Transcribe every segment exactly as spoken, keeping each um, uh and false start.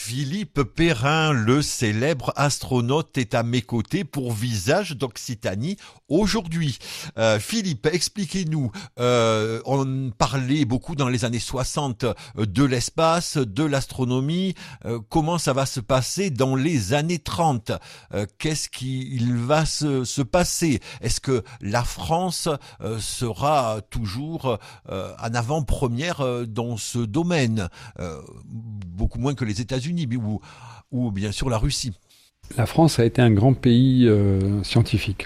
Philippe Perrin, le célèbre astronaute, est à mes côtés pour Visage d'Occitanie aujourd'hui. Euh, Philippe, expliquez-nous, euh, on parlait beaucoup dans les années soixante de l'espace, de l'astronomie. Euh, comment ça va se passer dans les années trente? euh, Qu'est-ce qu'il va se, se passer? Est-ce que la France euh, sera toujours euh, en avant-première euh, dans ce domaine, euh, beaucoup moins que les États-Unis ou, ou bien sûr la Russie? La France a été un grand pays euh, scientifique.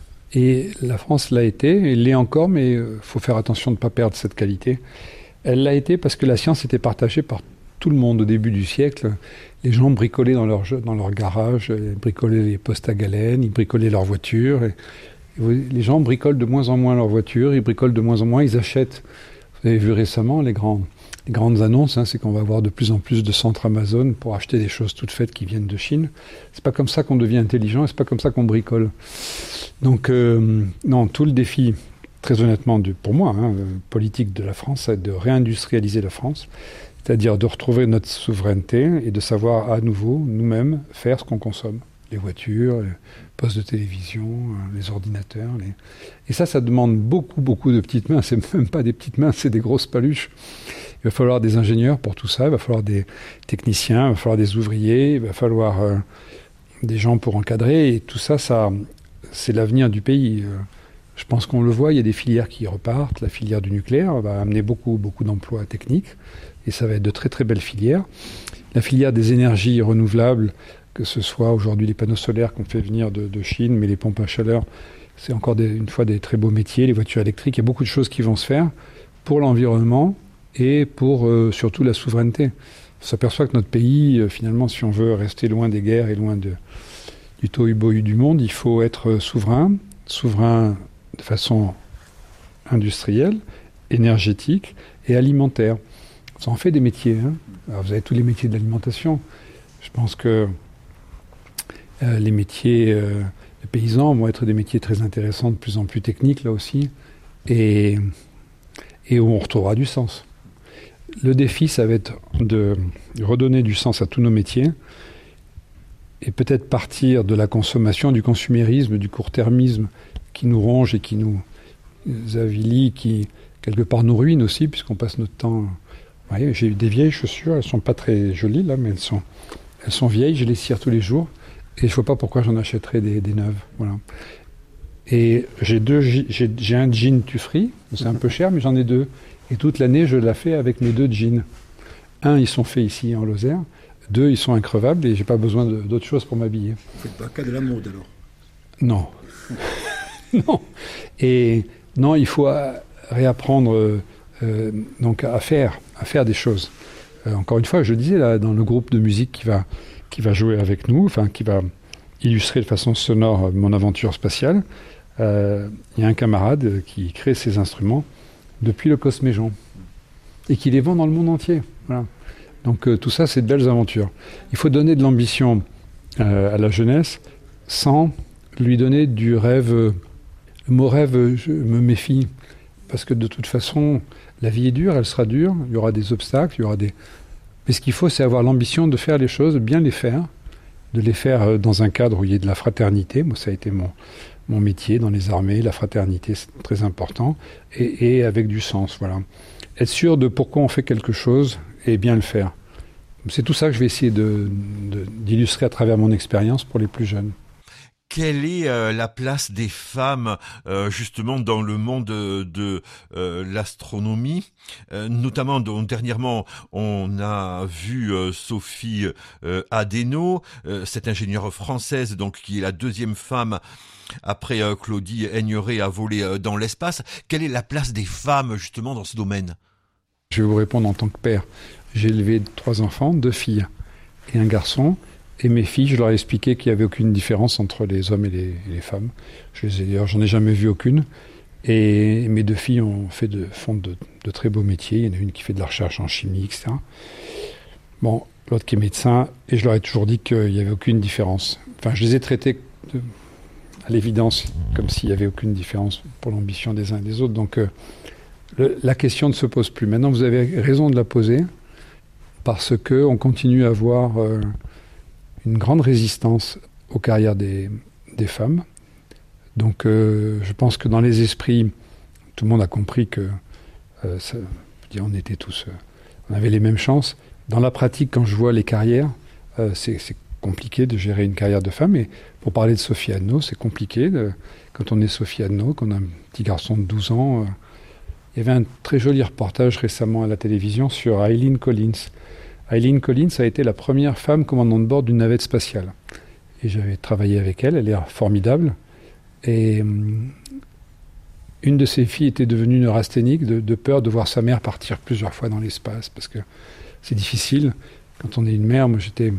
Et la France l'a été, elle l'est encore, mais il faut faire attention de ne pas perdre cette qualité. Elle l'a été parce que la science était partagée par tout le monde au début du siècle. Les gens bricolaient dans leur, dans leur garage, ils bricolaient les postes à galène, ils bricolaient leurs voitures. Et, et les gens bricolent de moins en moins leurs voitures, ils bricolent de moins en moins, ils achètent. Vous avez vu récemment les grandes, les grandes annonces, hein, c'est qu'on va avoir de plus en plus de centres Amazon pour acheter des choses toutes faites qui viennent de Chine. C'est pas comme ça qu'on devient intelligent, et c'est pas comme ça qu'on bricole. Donc euh, non, tout le défi, très honnêtement, de, pour moi, hein, politique de la France, c'est de réindustrialiser la France, c'est-à-dire de retrouver notre souveraineté et de savoir à nouveau, nous-mêmes, faire ce qu'on consomme. Les voitures, les postes de télévision, les ordinateurs. Les... Et ça, ça demande beaucoup, beaucoup de petites mains. C'est même pas des petites mains, c'est des grosses paluches. Il va falloir des ingénieurs pour tout ça, il va falloir des techniciens, il va falloir des ouvriers, il va falloir euh, des gens pour encadrer. Et tout ça, ça c'est l'avenir du pays. Je pense qu'on le voit, il y a des filières qui repartent. La filière du nucléaire va amener beaucoup, beaucoup d'emplois techniques. Et ça va être de très, très belles filières. La filière des énergies renouvelables, que ce soit aujourd'hui les panneaux solaires qu'on fait venir de, de Chine, mais les pompes à chaleur, c'est encore des, une fois des très beaux métiers. Les voitures électriques, il y a beaucoup de choses qui vont se faire pour l'environnement et pour euh, surtout la souveraineté. On s'aperçoit que notre pays, euh, finalement, si on veut rester loin des guerres et loin de, du tohu-bohu du monde, il faut être souverain, souverain de façon industrielle, énergétique et alimentaire. Ça en fait des métiers. Hein. Alors vous avez tous les métiers de l'alimentation. Je pense que euh, les métiers euh, de paysans vont être des métiers très intéressants, de plus en plus techniques là aussi, et, et où on retrouvera du sens. Le défi, ça va être de redonner du sens à tous nos métiers et peut-être partir de la consommation, du consumérisme, du court-termisme qui nous ronge et qui nous avilit, qui quelque part nous ruine aussi, puisqu'on passe notre temps... Vous voyez, j'ai eu des vieilles chaussures, elles ne sont pas très jolies là, mais elles sont, elles sont vieilles, je les cire tous les jours, et je ne vois pas pourquoi j'en achèterais des, des neuves. Voilà. Et j'ai, deux, j'ai, j'ai un jean tufferie, c'est un peu cher, mais j'en ai deux. Et toute l'année, je la fais avec mes deux jeans. Un, ils sont faits ici en Lozère. Deux, ils sont increvables et je n'ai pas besoin de, d'autre chose pour m'habiller. Vous ne faites pas cas de la mode alors? Non. Non. Et non, il faut réapprendre euh, donc à faire, à faire des choses. Euh, encore une fois, je disais, là, dans le groupe de musique qui va, qui va jouer avec nous, enfin, qui va illustrer de façon sonore mon aventure spatiale, euh, il y a un camarade qui crée ses instruments depuis le Cosméjon et qui les vend dans le monde entier. Voilà. Donc euh, tout ça, c'est de belles aventures. Il faut donner de l'ambition euh, à la jeunesse sans lui donner du rêve. Euh, le mot rêve, je me méfie, parce que de toute façon, la vie est dure, elle sera dure, il y aura des obstacles, il y aura des... Mais ce qu'il faut, c'est avoir l'ambition de faire les choses, bien les faire, de les faire dans un cadre où il y ait de la fraternité. Moi, ça a été mon, mon métier dans les armées, la fraternité, c'est très important, et, et avec du sens, voilà. Être sûr de pourquoi on fait quelque chose et bien le faire. C'est tout ça que je vais essayer de, de, d'illustrer à travers mon expérience pour les plus jeunes. Quelle est euh, la place des femmes euh, justement dans le monde de, de euh, l'astronomie, euh, notamment dont, dernièrement on a vu euh, Sophie euh, Adeno, euh, cette ingénieure française donc qui est la deuxième femme après euh, Claudie Aigneret à voler euh, dans l'espace. Quelle est la place des femmes justement dans ce domaine? Je vais vous répondre en tant que père. J'ai élevé trois enfants, deux filles et un garçon. Et mes filles, je leur ai expliqué qu'il n'y avait aucune différence entre les hommes et les, et les femmes. Je les ai, d'ailleurs, j'en ai jamais vu aucune. Et mes deux filles ont fait de, font de, de très beaux métiers. Il y en a une qui fait de la recherche en chimie, et cetera. Bon, l'autre qui est médecin. Et je leur ai toujours dit qu'il n'y avait aucune différence. Enfin, je les ai traités de, à l'évidence comme s'il n'y avait aucune différence pour l'ambition des uns et des autres. Donc, euh, le, la question ne se pose plus. Maintenant, vous avez raison de la poser. parce qu'on continue à avoir euh, une grande résistance aux carrières des, des femmes. Donc euh, je pense que dans les esprits, tout le monde a compris que euh, ça, on était tous, euh, on avait les mêmes chances. Dans la pratique, quand je vois les carrières, euh, c'est, c'est compliqué de gérer une carrière de femme. Et pour parler de Sophie Adno, c'est compliqué. De, quand on est Sophie Adno, qu'on a un petit garçon de douze ans, euh, il y avait un très joli reportage récemment à la télévision sur Eileen Collins. Eileen Collins a été la première femme commandant de bord d'une navette spatiale. Et j'avais travaillé avec elle, elle est formidable. Et hum, une de ses filles était devenue neurasthénique de, de peur de voir sa mère partir plusieurs fois dans l'espace, parce que c'est difficile. Quand on est une mère, moi j'étais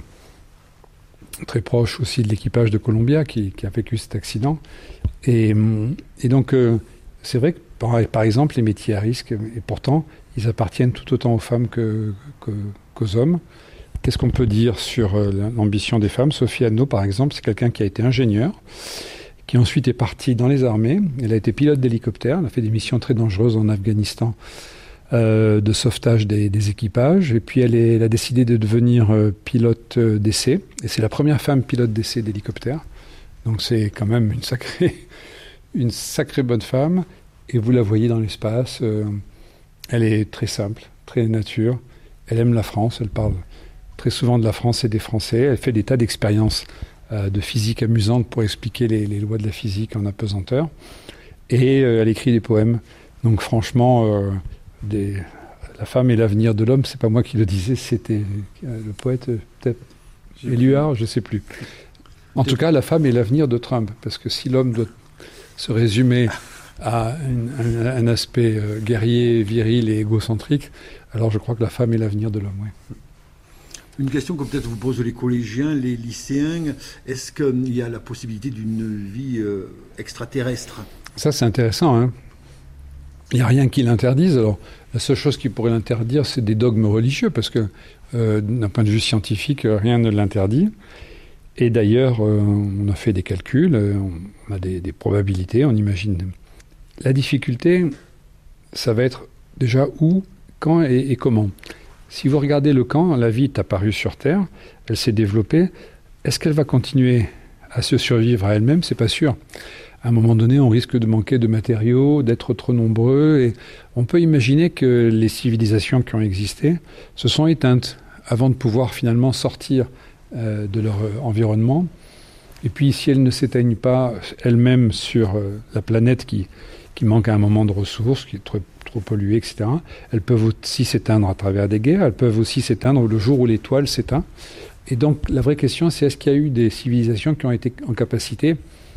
très proche aussi de l'équipage de Columbia qui, qui a vécu cet accident. Et, et donc, euh, c'est vrai que par, par exemple, les métiers à risque, et pourtant, ils appartiennent tout autant aux femmes que, que, qu'aux hommes. Qu'est-ce qu'on peut dire sur euh, l'ambition des femmes ? Sophie Adno, par exemple, c'est quelqu'un qui a été ingénieur, qui ensuite est partie dans les armées. Elle a été pilote d'hélicoptère, elle a fait des missions très dangereuses en Afghanistan, euh, de sauvetage des, des équipages. Et puis elle, est, elle a décidé de devenir euh, pilote euh, d'essai. Et c'est la première femme pilote d'essai d'hélicoptère. Donc c'est quand même une sacrée, une sacrée bonne femme. Et vous la voyez dans l'espace. Euh, elle est très simple, très nature. Elle aime la France, elle parle très souvent de la France et des Français. Elle fait des tas d'expériences euh, de physique amusantes pour expliquer les, les lois de la physique en apesanteur. Et euh, elle écrit des poèmes. Donc franchement, euh, des, la femme est l'avenir de l'homme. C'est pas moi qui le disais, c'était euh, le poète, euh, peut-être Éluard, je ne sais plus. En tout cas, la femme est l'avenir de Trump. Parce que si l'homme doit se résumer à une, un, un aspect euh, guerrier, viril et égocentrique, alors je crois que la femme est l'avenir de l'homme. Oui. Une question que peut-être vous posent les collégiens, les lycéens, est-ce qu'il y a la possibilité d'une vie euh, extraterrestre ? Ça, c'est intéressant. Hein. Il n'y a rien qui l'interdise. Alors, la seule chose qui pourrait l'interdire, c'est des dogmes religieux, parce que euh, d'un point de vue scientifique, rien ne l'interdit. Et d'ailleurs, euh, on a fait des calculs, euh, on a des, des probabilités, on imagine. La difficulté, ça va être déjà où, quand et, et comment. Si vous regardez le quand, la vie est apparue sur Terre, elle s'est développée. Est-ce qu'elle va continuer à se survivre à elle-même ? C'est pas sûr. À un moment donné, on risque de manquer de matériaux, d'être trop nombreux. Et on peut imaginer que les civilisations qui ont existé se sont éteintes avant de pouvoir finalement sortir euh, de leur environnement. Et puis, si elles ne s'éteignent pas elles-mêmes sur euh, la planète qui, qui manque à un moment de ressources, qui est trop, trop polluée, et cetera, elles peuvent aussi s'éteindre à travers des guerres, elles peuvent aussi s'éteindre le jour où l'étoile s'éteint. Et donc, la vraie question, c'est est-ce qu'il y a eu des civilisations qui ont été en capacité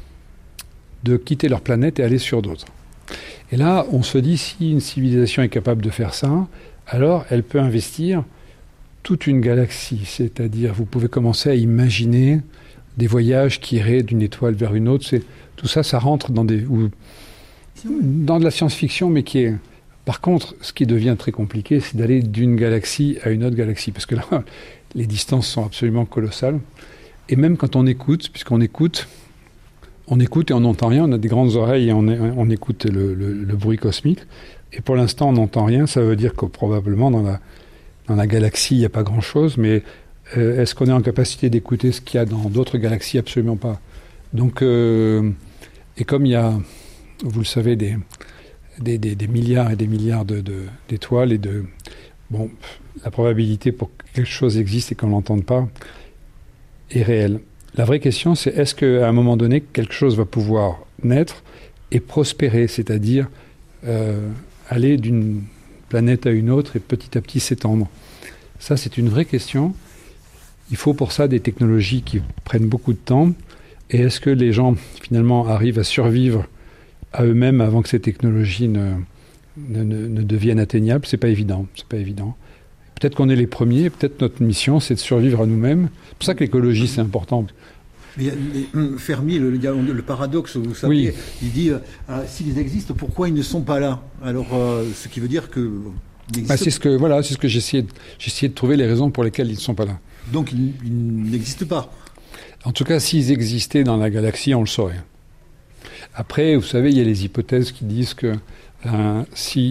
de quitter leur planète et aller sur d'autres ? Et là, on se dit, si une civilisation est capable de faire ça, alors elle peut investir toute une galaxie. C'est-à-dire, vous pouvez commencer à imaginer des voyages qui iraient d'une étoile vers une autre. C'est, tout ça, ça rentre dans, des, ou, dans de la science-fiction, mais qui est... Par contre, ce qui devient très compliqué, c'est d'aller d'une galaxie à une autre galaxie. Parce que là, les distances sont absolument colossales. Et même quand on écoute, puisqu'on écoute... On écoute et on n'entend rien, on a des grandes oreilles et on, on écoute le, le, le bruit cosmique. Et pour l'instant, on n'entend rien, ça veut dire que probablement dans la, dans la galaxie, il n'y a pas grand-chose, mais euh, est-ce qu'on est en capacité d'écouter ce qu'il y a dans d'autres galaxies ? Absolument pas. Donc, euh, et comme il y a, vous le savez, des, des, des, des milliards et des milliards de, de, d'étoiles, et de, bon, la probabilité pour que quelque chose existe et qu'on ne l'entende pas est réelle. La vraie question, c'est est-ce qu'à un moment donné, quelque chose va pouvoir naître et prospérer, c'est-à-dire euh, aller d'une planète à une autre et petit à petit s'étendre. Ça, c'est une vraie question. Il faut pour ça des technologies qui prennent beaucoup de temps. Et est-ce que les gens, finalement, arrivent à survivre à eux-mêmes avant que ces technologies ne, ne, ne, ne deviennent atteignables ? C'est pas évident. C'est pas évident. Peut-être qu'on est les premiers, peut-être notre mission, c'est de survivre à nous-mêmes. C'est pour ça que l'écologie, c'est important. Mais Fermi, le, le paradoxe, vous savez, oui. Il dit euh, s'ils existent, pourquoi ils ne sont pas là ? Alors, euh, ce qui veut dire que... Bah, c'est ce que voilà, c'est ce que j'essayais de, j'essayais de trouver les raisons pour lesquelles ils ne sont pas là. Donc, ils, ils n'existent pas. En tout cas, s'ils existaient dans la galaxie, on le saurait. Après, vous savez, il y a les hypothèses qui disent que euh, si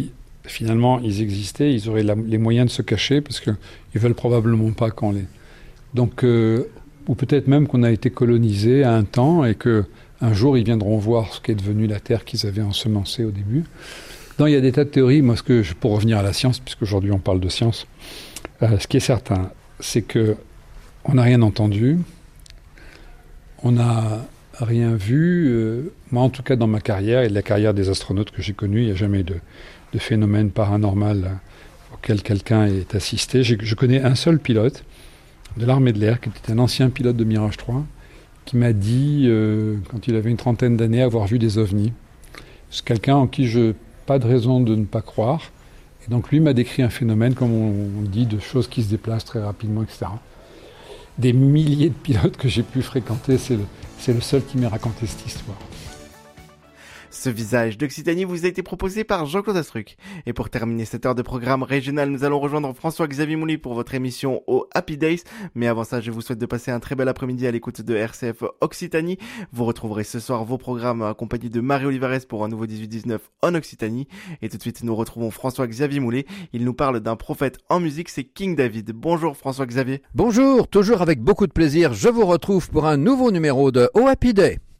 finalement, ils existaient, ils auraient la, les moyens de se cacher parce qu'ils ne veulent probablement pas qu'on les... Donc, euh, ou peut-être même qu'on a été colonisé à un temps et qu'un jour, ils viendront voir ce qu'est devenu la terre qu'ils avaient ensemencée au début. Non, il y a des tas de théories. Moi, ce que je, pour revenir à la science, puisqu'aujourd'hui on parle de science, euh, ce qui est certain, c'est qu'on n'a rien entendu, on n'a rien vu. Euh, moi, en tout cas, dans ma carrière et la carrière des astronautes que j'ai connus, il n'y a jamais eu de, de phénomène paranormal auquel quelqu'un ait assisté. J'ai, je connais un seul pilote de l'armée de l'air, qui était un ancien pilote de Mirage trois, qui m'a dit, euh, quand il avait une trentaine d'années, avoir vu des ovnis. C'est quelqu'un en qui je... pas de raison de ne pas croire. Et donc lui m'a décrit un phénomène, comme on dit, de choses qui se déplacent très rapidement, et cetera. Des milliers de pilotes que j'ai pu fréquenter, c'est le, c'est le seul qui m'a raconté cette histoire. Ce visage d'Occitanie vous a été proposé par Jean-Claude Astruc. Et pour terminer cette heure de programme régional, nous allons rejoindre François-Xavier Mouly pour votre émission au Happy Days. Mais avant ça, je vous souhaite de passer un très bel après-midi à l'écoute de R C F Occitanie. Vous retrouverez ce soir vos programmes accompagnés de Marie Olivares pour un nouveau dix-huit dix-neuf en Occitanie. Et tout de suite, nous retrouvons François-Xavier Mouly. Il nous parle d'un prophète en musique, c'est King David. Bonjour François-Xavier. Bonjour, toujours avec beaucoup de plaisir, je vous retrouve pour un nouveau numéro de au Happy Day.